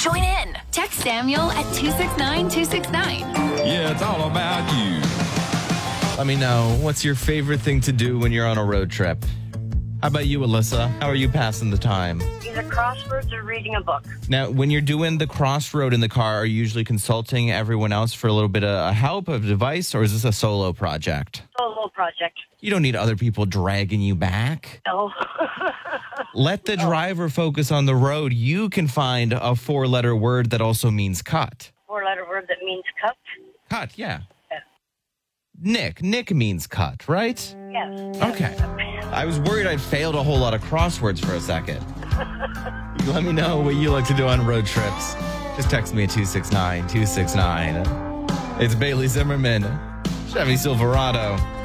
Join in. Text Samuel at 269-269. Yeah, it's all about you. Let me know, what's your favorite thing to do when you're on a road trip? How about you, Alyssa? How are you passing the time? Either crosswords or reading a book. Now, when you're doing the crossroad in the car, are you usually consulting everyone else for a little bit of help, of advice, or is this a solo project? Solo project. You don't need other people dragging you back. No. Let the driver focus on the road. You can find a 4-letter word that also means cut. 4-letter word that means cut. Cut, yeah. Yeah. Nick means cut, right? Yes. Okay. I was worried I'd failed a whole lot of crosswords for a second. Let me know what you like to do on road trips. Just text me at 269-269. It's Bailey Zimmerman, Chevy Silverado.